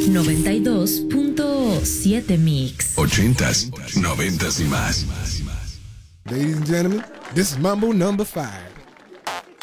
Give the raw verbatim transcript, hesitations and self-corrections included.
noventa y dos punto siete Mix. Ochentas, noventas y más. Ladies and gentlemen, this is Mambo number five.